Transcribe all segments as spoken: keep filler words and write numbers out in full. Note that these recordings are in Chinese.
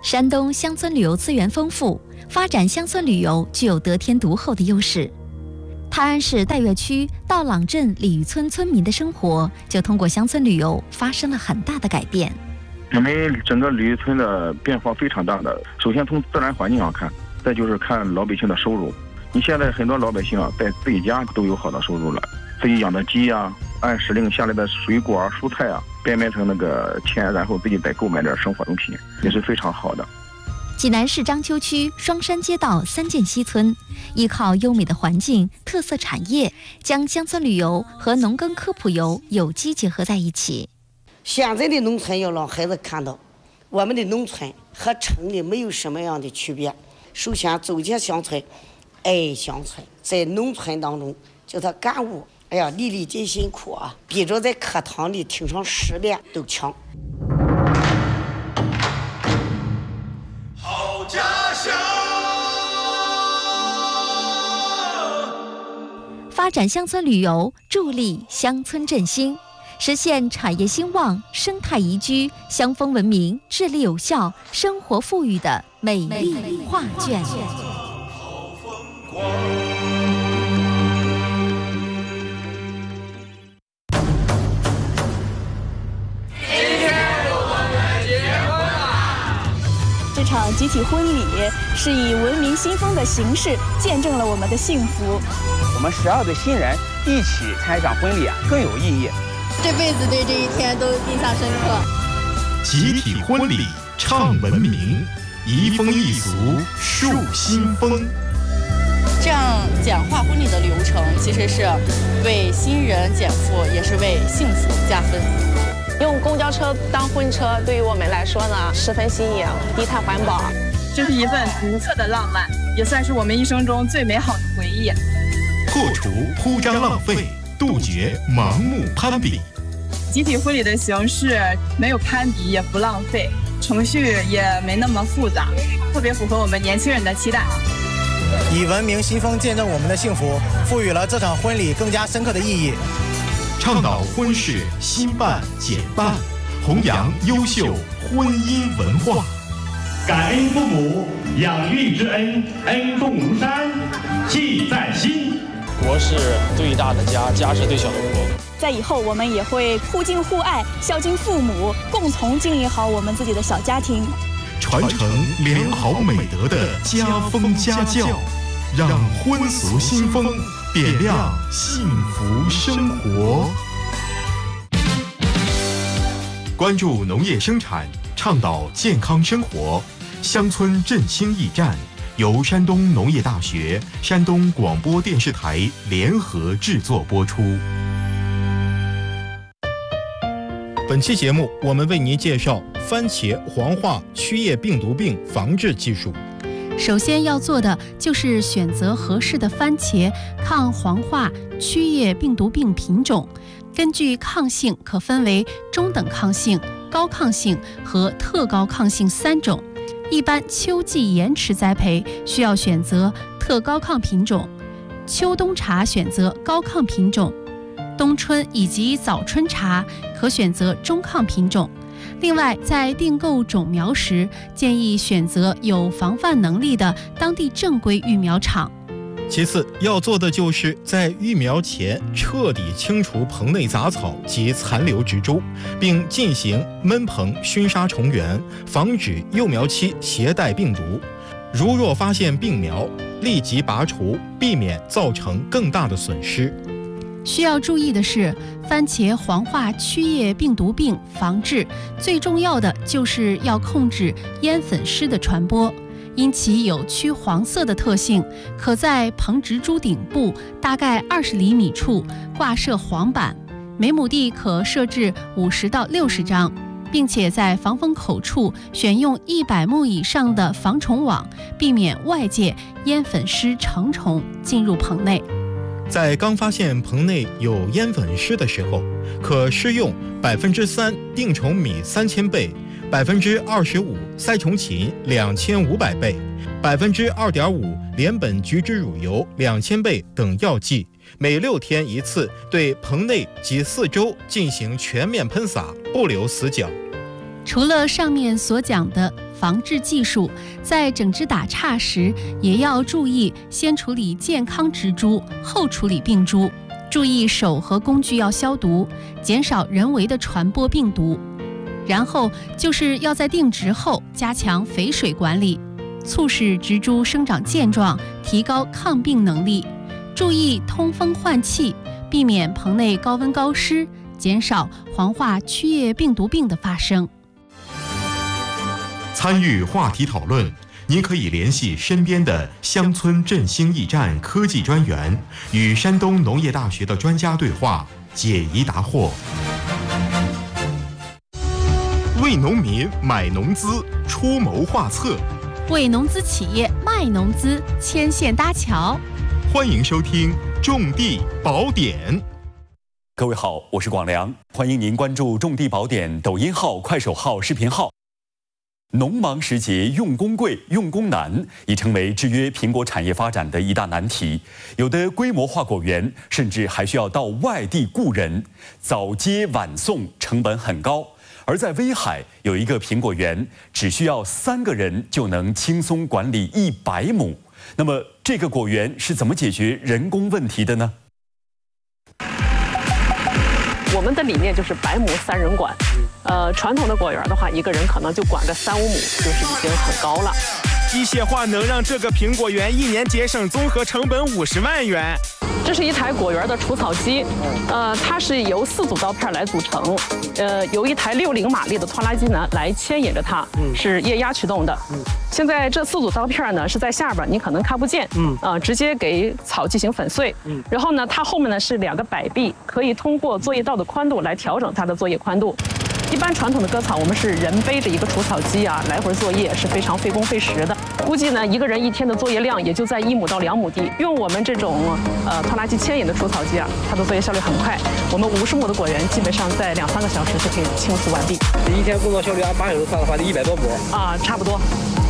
山东乡村旅游资源丰富，发展乡村旅游具有得天独厚的优势。泰安市岱岳区道朗镇鲤鱼村村民的生活就通过乡村旅游发生了很大的改变。 我们整个鲤鱼村的变化非常大的，首先从自然环境上看，再就是看老百姓的收入。你现在很多老百姓啊，在自己家都有好的收入了，自己养的鸡啊，按时令下来的水果啊、蔬菜啊，变卖成那个钱，然后自己再购买点生活用品，也是非常好的。 济南市章丘区双山街道三涧西村，依靠优美的环境、特色产业，将乡村旅游和农耕科普游有机结合在一起。 现在的农村要让孩子看到，我们的农村和城里没有什么样的区别。首先走进乡村，爱乡村，在农村当中叫他感悟，哎呀，粒粒皆辛苦啊，比着在课堂里听上十遍都强。 好家乡。 发展乡村旅游，助力乡村振兴，实现产业兴旺、生态宜居、乡风文明、治理有效、生活富裕的美丽画卷。 好风光。 这场集体婚礼是以文明新风的形式见证了我们的幸福。 我们十二对新人一起参加一场婚礼啊，更有意义。 这辈子对这一天都印象深刻。 集体婚礼唱文明，移风易俗树新风。 这样简化婚礼的流程，其实是为新人减负，也是为幸福加分。 用公交车当婚车，对于我们来说呢，十分新颖，低碳环保。 这是一份独特的浪漫，也算是我们一生中最美好的回忆。 破除铺张浪费，杜绝盲目攀比。 集体婚礼的形式没有攀比，也不浪费，程序也没那么复杂，特别符合我们年轻人的期待。 以文明新风见证我们的幸福，赋予了这场婚礼更加深刻的意义。 倡导婚事新办简办，弘扬优秀婚姻文化。 感恩父母养育之恩，恩重如山，记在心。 国是最大的家，家是最小的国。 在以后，我们也会互敬互爱，孝敬父母，共同经营好我们自己的小家庭， 传承良好美德的家风家教，让婚俗新风点亮幸福生活。关注农业生产，倡导健康生活，乡村振兴驿站由山东农业大学、山东广播电视台联合制作播出。 本期节目，我们为您介绍番茄黄化曲叶病毒病防治技术。 首先要做的就是选择合适的番茄抗黄化曲叶病毒病品种。根据抗性可分为中等抗性、高抗性和特高抗性三种。一般秋季延迟栽培需要选择特高抗品种，秋冬茶选择高抗品种，冬春以及早春茶可选择中抗品种。另外，在订购种苗时，建议选择有防范能力的当地正规育苗场。 其次要做的就是在育苗前彻底清除棚内杂草及残留植株，并进行闷棚熏杀虫源，防止幼苗期携带病毒。如若发现病苗，立即拔除，避免造成更大的损失。 需要注意的是，番茄黄化曲叶病毒病防治最重要的就是要控制烟粉虱的传播。因其有曲黄色的特性，可在棚植株顶部大概二十厘米处挂设黄板，每亩地可设置五十到六十张，并且在防风口处选用一百目以上的防虫网，避免外界烟粉虱成虫进入棚内。 在刚发现棚内有烟粉虱的时候，可施用百分之三定虫米三千倍。百分之二十五塞虫芹两千五百倍，百分之二点五连苯菊酯乳油两千倍等药剂，每六天一次，对棚内及四周进行全面喷洒，不留死角。 除了上面所讲的防治技术，在整枝打杈时也要注意先处理健康植株，后处理病株，注意手和工具要消毒，减少人为的传播病毒。然后就是要在定植后加强肥水管理，促使植株生长健壮，提高抗病能力。注意通风换气，避免棚内高温高湿，减少黄化区叶病毒病的发生。 参与话题讨论，您可以联系身边的乡村振兴驿站科技专员，与山东农业大学的专家对话，解疑答惑。为农民买农资，出谋划策； 为农资企业卖农资，牵线搭桥。 欢迎收听《种地宝典》。 各位好，我是广良，欢迎您关注《种地宝典》抖音号、快手号、视频号。农忙时节用工贵、用工难，已成为制约苹果产业发展的一大难题。有的规模化果园甚至还需要到外地雇人，早接晚送成本很高。而在威海有一个苹果园，只需要三个人就能轻松管理一百亩。那么这个果园是怎么解决人工问题的呢？ 我们的理念就是百亩三人管。呃，传统的果园的话，一个人可能就管个三五亩，就是已经很高了。 机械化能让这个苹果园一年节省综合成本五十万元。 这是一台果园的除草机，呃，它是由四组刀片来组成，呃，由一台六零马力的拖拉机呢来牵引着它，是液压驱动的。现在这四组刀片呢是在下边，你可能看不见，嗯，啊、呃，直接给草进行粉碎。嗯，然后呢，它后面呢是两个摆臂，可以通过作业道的宽度来调整它的作业宽度。一般传统的割草，我们是人背着一个除草机啊，来回作业是非常费工费时的。估计呢，一个人一天的作业量也就在一亩到两亩地。用我们这种呃拖拉机牵引的除草机啊，它的作业效率很快。我们五十亩的果园基本上在两三个小时就可以清除完毕。 一天工作效率按八小时算的话，得一百多亩啊，差不多。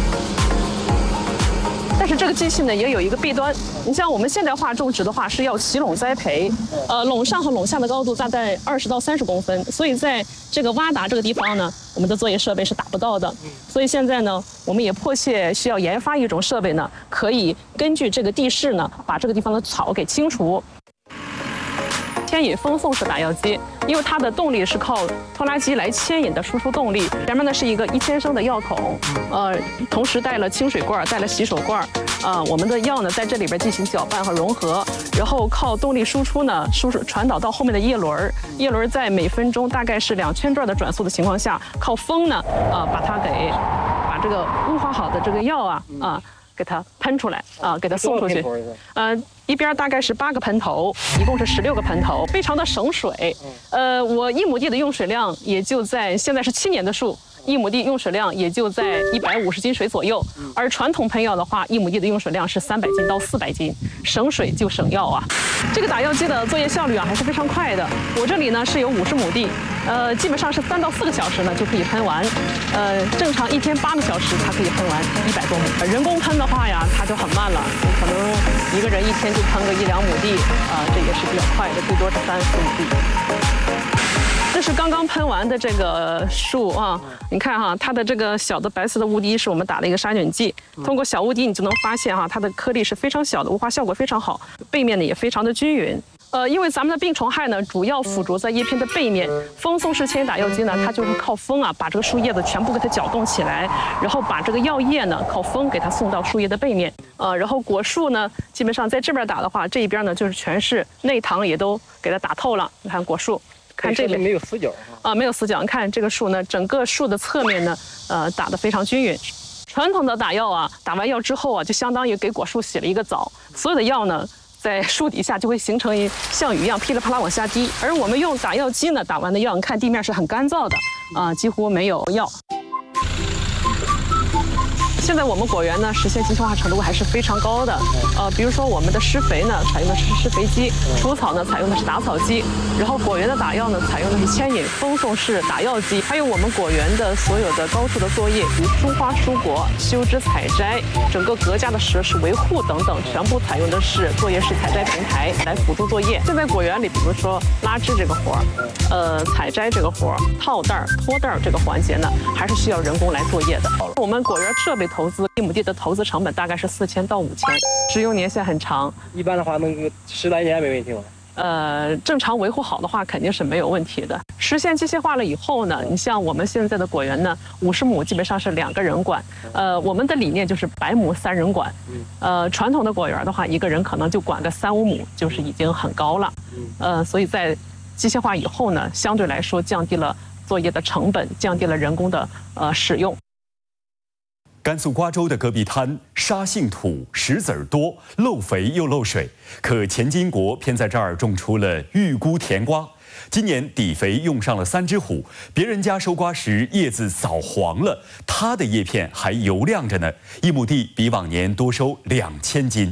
但是这个机器呢也有一个弊端，你像我们现代化种植的话是要齐垄栽培，呃，垄上和垄下的高度大概二十到三十公分，所以在这个洼达这个地方呢，我们的作业设备是达不到的。所以现在呢，我们也迫切需要研发一种设备呢，可以根据这个地势呢，把这个地方的草给清除。牵引风送式打药机，因为它的动力是靠拖拉机来牵引的输出动力。前面呢是一个一千升的药桶，呃，同时带了清水罐，带了洗手罐，呃，我们的药呢在这里边进行搅拌和融合，然后靠动力输出呢，输出传导到后面的叶轮，叶轮在每分钟大概是两千转的转速的情况下，靠风呢，啊、呃，把它给把这个雾化好的这个药啊啊。给它喷出来啊，给它送出去。呃，一边大概是八个盆头，一共是十六个盆头，非常的省水。呃，我一亩地的用水量也就在现在是七年的树，一亩地用水量也就在一百五十斤水左右。而传统喷药的话，一亩地的用水量是三百斤到四百斤，省水就省药啊。这个打药机的作业效率啊还是非常快的。我这里呢是有五十亩地，呃，基本上是三到四个小时呢就可以喷完。呃，正常一天八个小时它可以喷完一百多亩。人工喷的话呀，它就很慢了，可能一个人一天就喷个一两亩地啊、呃，这也是比较快的，最多是三四亩地。这是刚刚喷完的这个树啊，你看哈，它的这个小的白色的雾滴是我们打了一个杀菌剂，通过小雾滴你就能发现哈，它的颗粒是非常小的，雾化效果非常好，背面呢也非常的均匀。呃，因为咱们的病虫害呢，主要附着在叶片的背面。风送式牵引打药机呢，它就是靠风啊，把这个树叶子全部给它搅动起来，然后把这个药液呢，靠风给它送到树叶的背面。呃，然后果树呢，基本上在这边打的话，这一边呢就是全是内糖也都给它打透了。你看果树。看这里没有死角啊，没有死角。你看这个树呢，整个树的侧面呢，呃，打得非常均匀。传统的打药啊，打完药之后啊，就相当于给果树洗了一个澡，所有的药呢，在树底下就会形成一像雨一样噼里啪啦往下滴。而我们用打药机呢，打完的药，你看地面是很干燥的啊，几乎没有药。现在我们果园呢，实现机械化程度还是非常高的。呃，比如说我们的施肥呢，采用的是施肥机；除草呢，采用的是打草机；然后果园的打药呢，采用的是牵引风送式打药机。 还有我们果园的所有的高处的作业，如疏花疏果、修枝采摘，整个阁架的设施维护等等，全部采用的是作业式采摘平台来辅助作业。现在果园里，比如说拉枝这个活儿，呃，采摘这个活儿，套袋儿、脱袋儿这个环节呢，还是需要人工来作业的。我们果园设备投资，一亩地的投资成本大概是四千到五千，使用年限很长。 一般的话，能十来年没问题吗？ 呃，正常维护好的话，肯定是没有问题的。实现机械化了以后呢，你像我们现在的果园呢，五十亩基本上是两个人管。呃，我们的理念就是百亩三人管。呃，传统的果园的话，一个人可能就管个三五亩，就是已经很高了。呃，所以在机械化以后呢，相对来说降低了作业的成本，降低了人工的呃使用。 甘肃瓜州的戈壁滩沙性土，石子儿多，漏肥又漏水。可钱金国偏在这儿种出了玉菇甜瓜。今年底肥用上了三只虎，别人家收瓜时叶子早黄了，他的叶片还油亮着呢。一亩地比往年多收两千斤。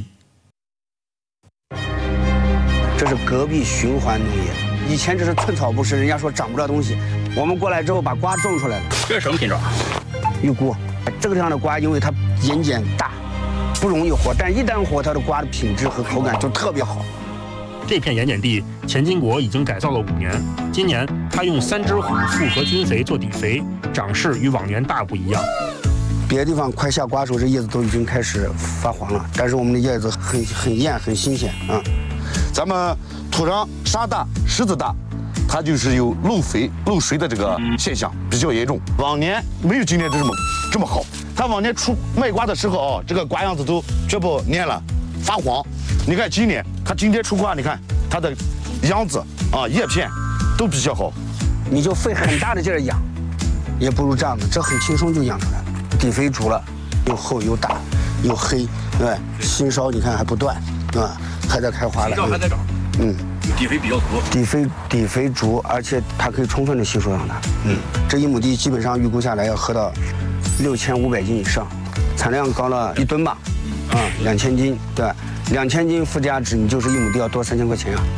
这是戈壁循环农业，以前这是寸草不生，人家说长不了东西。我们过来之后把瓜种出来了。 这是什么品种？ 玉菇。这个地方的瓜，因为它眼睑大，不容易活，但一旦活，它的瓜的品质和口感就特别好。 这片盐碱地，钱金国已经改造了五年。今年他用三只虎复合菌肥做底肥，长势与往年大不一样。 别的地方快下瓜的时候，这叶子都已经开始发黄了，但是我们的叶子很很艳，很新鲜啊。 咱们土壤沙大、石子大，它就是有漏肥、漏水的这个现象比较严重。往年没有今年这么这么好。它往年出卖瓜的时候啊，这个瓜样子都全部蔫了，发黄。你看今年，它今天出瓜，你看它的样子啊，叶片都比较好。 你就费很大的劲儿养，也不如这样子，这很轻松就养出来了。底肥足了，又厚又大，又黑，对吧？新梢你看还不断，对吧？还在开花了。 还在长。 嗯。 底肥比较足， 底肥底肥足，而且它可以充分的吸收上它。嗯，这一亩地基本上预估下来要合到六千五百斤以上，产量高了一吨吧，啊，两千斤，对，两千斤附加值，你就是一亩地要多三千块钱啊。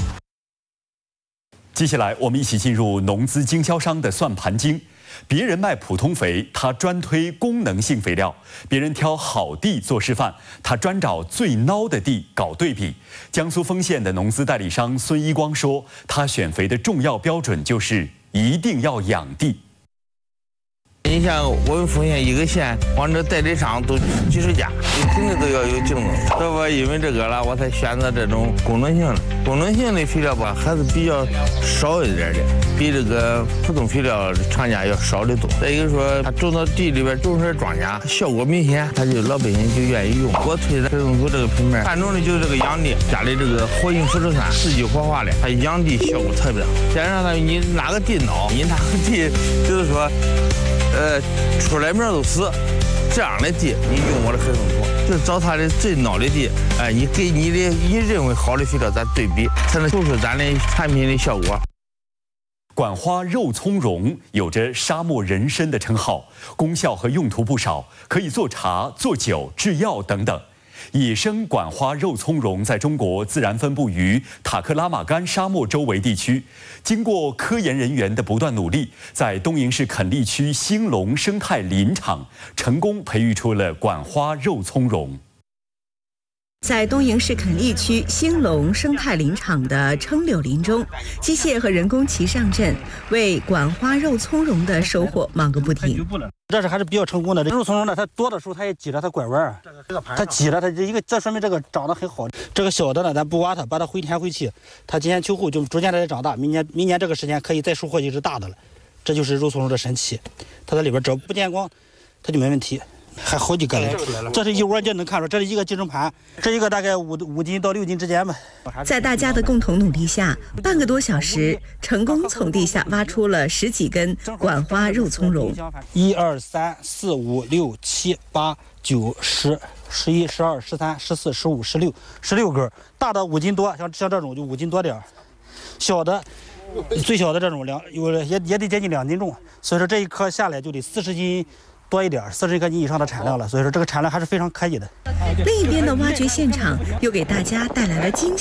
接下来我们一起进入农资经销商的算盘经。别人卖普通肥，他专推功能性肥料；别人挑好地做示范，他专找最孬的地搞对比。江苏丰县的农资代理商孙一光说，他选肥的重要标准就是一定要养地。 你像我们丰县一个县，往这代理商都几十家，你肯定都要有竞争。这我因为这个了，我才选择这种功能性的。功能性的肥料吧，还是比较少一点的，比这个普通肥料厂家要少得多。再一个说，它种到地里边，种出来庄稼，效果明显，他就老百姓就愿意用。我推的水种组这个品牌，看中的就是这个养地，家里这个活性腐殖酸四季活化的，它养地效果特别大。再让它你哪个地孬，你哪个地就是说。呃，出来苗都死，这样的地你用我的水种组，就找它的最孬的地，哎、呃，你给你的你认为好的肥料咱对比，才能做出咱的产品的效果。 管花肉苁蓉有着沙漠人参的称号，功效和用途不少，可以做茶、做酒、制药等等。野生管花肉苁蓉在中国自然分布于塔克拉玛干沙漠周围地区。经过科研人员的不断努力，在东营市垦利区兴隆生态林场成功培育出了管花肉苁蓉。 在东营市垦利区兴隆生态林场的撑柳林中，机械和人工齐上阵，为管花肉苁蓉的收获忙个不停。 这是还是比较成功的。肉苁蓉呢，它多的时候它也挤着它拐弯，它挤着它这一个，这说明这个长得很好。这个小的呢，咱不挖它，把它回填回去，它今年秋后就逐渐的在长大，明年明年这个时间可以再收获一只大的了。这就是肉苁蓉的神奇，它在里边只要不见光，它就没问题。还好几个了，这是一窝就能看出，这是一个集成盘，这一个大概五五斤到六斤之间吧。 在大家的共同努力下，半个多小时，成功从地下挖出了十几根管花肉苁蓉。 一二三四五六七八九十十一十二十三十四十五十六十六根，大的五斤多，像像这种就五斤多点儿，小的最小的这种两有也也得接近两斤重，所以说这一颗下来就得四十斤。多一点，四十克斤以上的产量了，所以说这个产量还是非常可以的。 另一边的挖掘现场又给大家带来了惊喜。